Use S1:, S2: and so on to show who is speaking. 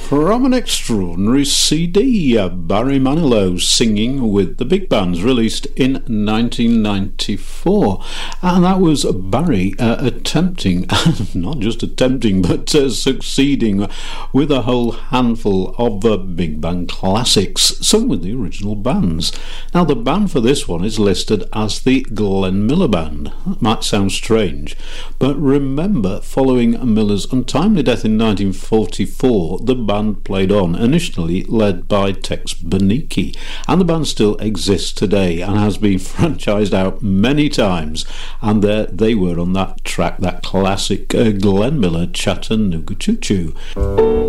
S1: From an extraordinary CD, Barry Manilow singing with the big bands, released in 1994. And that was Barry attempting, not just attempting, but succeeding with a whole handful of big band classics, sung with the original bands. Now, the band for this one is listed as the Glenn Miller Band. That might sound strange, but remember, following Miller's untimely death in 1944, the band played on, initially led by Tex Beneke, and the band still exists today and has been franchised out many times, and there they were on that track, that classic Glenn Miller Chattanooga Choo Choo.